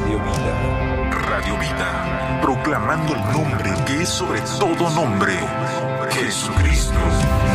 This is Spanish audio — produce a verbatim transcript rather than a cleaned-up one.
Radio Vida. Radio Vida, proclamando el nombre que es sobre todo nombre, Jesucristo.